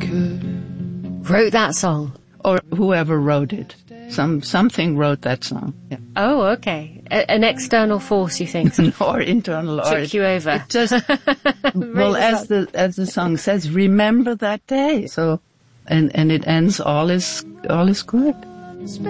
could. Wrote that song? Or whoever wrote it. Something wrote that song. Yeah. Oh, okay. An external force, you think? Or internal. Took you over. It just, well, as the song says, remember that day. So, and it ends, all is good.